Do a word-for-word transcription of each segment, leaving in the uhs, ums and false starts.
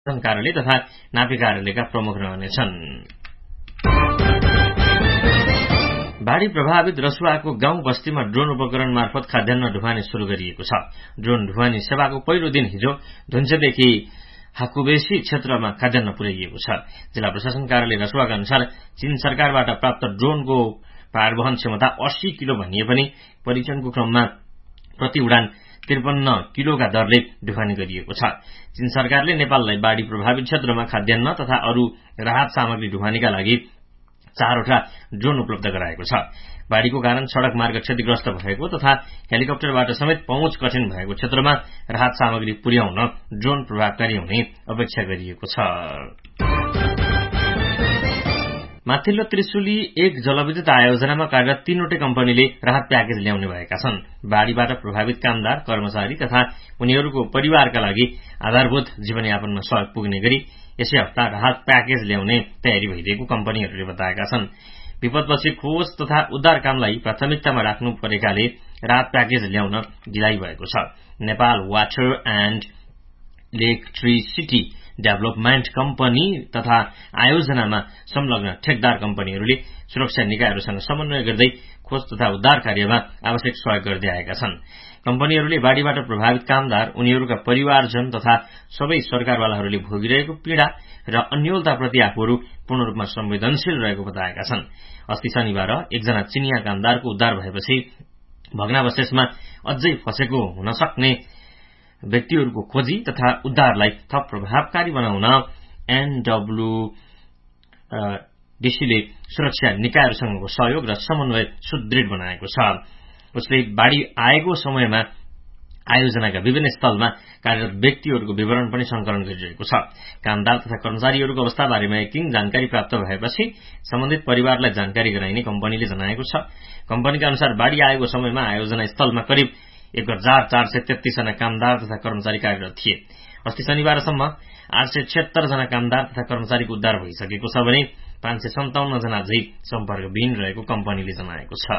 कार्यालय तथा नापी कार्यालयका प्रमुख रहनेछन्। बाढ़ी प्रभावित रसुवाको गाउँ बस्तीमा ड्रोन उपकरण मार्फत खाद्यान्न ढुवानी शुरू गरिएको छ। ड्रोन ढुवानी सेवाको पहिलो दिन हिजो धुन्चेदेखि हाकुबेसी क्षेत्रमा खाद्यान्न पुर्याइएको छ। जिल्ला प्रशासन कार्यालय रसुवाका अनुसार चीन सरकारबाट प्राप्त ड्रोनको भारवहन क्षमता अस्सी किलो भनिए पनि परीक्षणको क्रममा प्रति उडान त्रिपन्न किलोका दरले ढुवानी गरिएको छ। चीन सरकारले नेपाललाई बाढ़ी प्रभावित क्षेत्रमा खाद्यान्न तथा अरू राहत सामग्री ढुवानीका लागि चारवटा ड्रोन उपलब्ध गराएको छ। बाढ़ीको कारण सड़क मार्ग क्षतिग्रस्त भएको तथा हेलिकप्टरबाट समेत पहुँच कठिन भएको क्षेत्रमा राहत सामग्री पुर्याउन ड्रोन प्रभावकारी हुने अपेक्षा गरिएको छ। माथिल्लो त्रिशुली एक जलविद्युत आयोजनामा कार्यरत तीनवटै कम्पनीले राहत प्याकेज ल्याउने भएका छन्। बाढ़ीबाट प्रभावित कामदार, कर्मचारी तथा उनीहरूको परिवारका लागि आधारभूत जीवनयापनमा सहयोग पुग्ने गरी यसै हप्ता राहत प्याकेज ल्याउने तयारी भइरहेको कम्पनीहरूले बताएका छन्। विपदपछि खोज तथा उद्धार कामलाई प्राथमिकतामा राख्नु परेकाले राहत प्याकेज ल्याउन ढिलाइ भएको छ। Nepal water and electricity development company तथा आयोजनामा संलग्न ठेकदार कम्पनीहरूले सुरक्षा निकायहरूसँग समन्वय गर्दै खोज तथा उद्धार कार्यमा आवश्यक सहयोग गर्दै आएका छन्। कम्पनीहरूले बाढ़ीबाट प्रभावित कामदार, उनीहरूका परिवारजन तथा सबै सरकारवालाहरूले भोगिरहेको पीड़ा र अन्योलताप्रति आफूहरू पूर्ण रूपमा संवेदनशील रहेको बताएका छन्। अस्ति शनिबार एकजना चिनिया कामदारको उद्धार भएपछि भग्नावशेषमा अझै फँसेको हुन सक्ने व्यक्तिहरूको खोजी तथा उद्धारलाई थप प्रभावकारी बनाउन एनडब्ल्यूडीसीले सुरक्षा निकायहरूसँगको सहयोग र समन्वय सुदृढ बनाएको छ। उसले बाढ़ी आएको समयमा आयोजनाका विभिन्न स्थलमा कार्यरत व्यक्तिहरूको विवरण पनि संकलन गरिरहेको छ। कामदार तथा कर्मचारीहरूको अवस्थाबारेमा एकिङ जानकारी प्राप्त भएपछि सम्बन्धित परिवारलाई जानकारी गराइने कम्पनीले जनाएको छ। कम्पनीका अनुसार बाढ़ी आएको समयमा आयोजना स्थलमा करिब एक हजार चार सय तेत्तीस जना कामदार तथा कर्मचारी कार्यरत थिए। अस्ति शनिबारसम्म आठ सय छिहत्तर जना कामदार तथा कर्मचारीको उद्धार भइसकेको छ भने पाँच सय सन्ताउन्न जना झै सम्पर्कविहीन रहेको कम्पनीले जनाएको छ।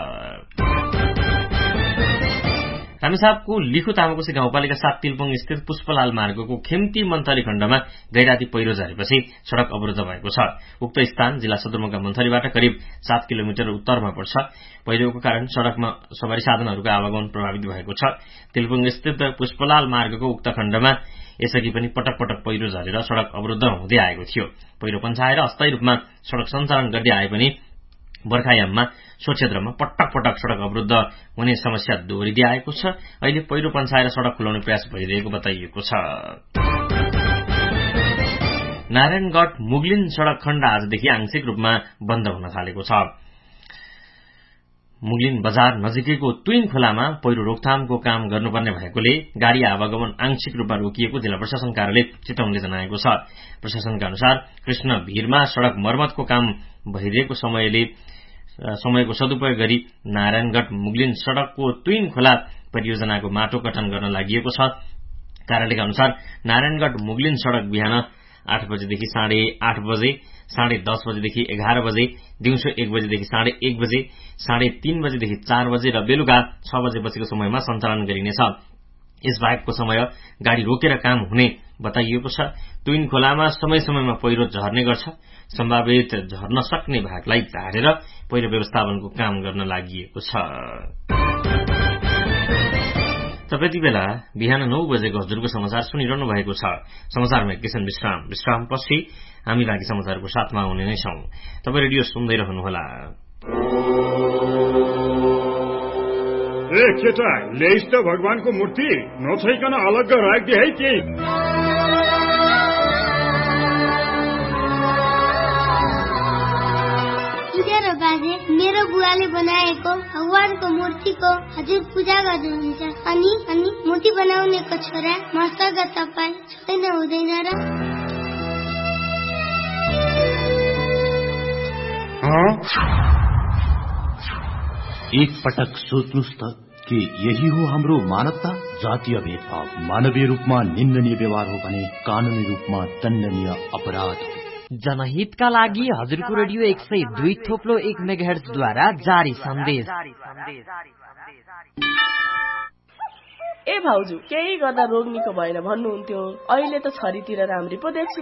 रामेछापको लिखु तामाकोशी गाउँपालिका सात तिलपुङ स्थित पुष्पलाल मार्गको खेम्ती मन्थली खण्डमा गैराती पहिरो झरेपछि सड़क अवरुद्ध भएको छ। उक्त स्थान जिल्ला सदरमुकाम मन्थलीबाट करिब सात किलोमिटर उत्तरमा पर्छ। पहिरोको कारण सड़कमा सवारी साधनहरूको आवागमन प्रभावित भएको छ। तिलपुङ स्थित पुष्पलाल मार्गको उक्त खण्डमा यसअघि पनि पटक पटक पहिरो झरेर सड़क अवरुद्ध हुँदै आएको थियो। पहिरो पन्छाएर अस्थायी रूपमा सड़क सञ्चालन गर्दै आए पनि बर्खायाममा सो क्षेत्रमा पटक पटक सड़क अवरुद्ध हुने समस्या दोहोरिँदै आएको छ। अहिले पहिरो पन्छाएर सड़क खुलाउने प्रयास भइरहेको बताइएको छ। नारायणगढ मुगलिन सड़क खण्ड आजदेखि आंशिक रूपमा बन्द हुन थालेको छ। मुगलिन बजार नजिकैको तुइङ खोलामा पहिरो रोकथामको काम गर्नुपर्ने भएकोले गाड़ी आवागमन आंशिक रूपमा रोकिएको जिल्ला प्रशासन कार्यालय चितवनले जनाएको छ। प्रशासनका अनुसार कृष्ण भीरमा सड़क मर्मतको काम भइरहेको समयले समयको सदुपयोग गरी नारायणगढ मुगलिन सड़कको तुइङ खोला परियोजनाको माटो कटन गर्न लागि छ। कार्यालयका अनुसार नारायणगढ मुगलिन सड़क बिहान आठ बजेदेखि साढे आठ बजे, साढे दस बजेदेखि एघार बजे, दिउँसो एक बजेदेखि साढे एक बजे, साढे तीन बजेदेखि चार बजे र बेलुका छ बजेपछिको समयमा सञ्चालन गरिनेछ। यसबाहेकको समय गाड़ी रोकेर काम हुने बताइएको छ। तुइङ खोलामा समय समयमा पहिरो झर्ने गर्छ। सम्भावित झर्न सक्ने भागलाई झारेर पहिरो व्यवस्थापनको काम गर्न लागि छ। तपाईँ बेला बिहान नौ बजेको हजुरको समाचार सुनिरहनु भएको छ। समाचारमा एकैछिन विश्राम विश्रामपछि हामी लागि समाचारको साथमा आउने नै छौं। तपाईँ रेडियो सुन्दै रहनुहोला। ए केटा, ल्याइस् त भगवानको मूर्ति नछैकन अलग्ग राख्दे है के? बाजे, मेरो बुवाले बनाएको भगवानको मूर्तिको हजुर पूजा गर्नुहुन्छ अनि अनि मूर्ति बनाउनेको छोरा मसँग तपाईँ छैन हुँदैन र? एक पटक सोच्नुस् त कि यही हो हाम्रो मानवता। जातीय भेदभाव मानवीय रूपमा निन्दनीय व्यवहार हो भने कानूनी रूपमा दण्डनीय अपराध हो। जनहितका लागि हजुरको रेडियो एक सय दुई थोप्लो एक मेगाहर्ट्जद्वारा जारी सन्देश। ए भाउजू केही गर्दा रोग निको भएन भन्नुहुन्थ्यो, अहिले त छरीतिर राम्री पो देख्छु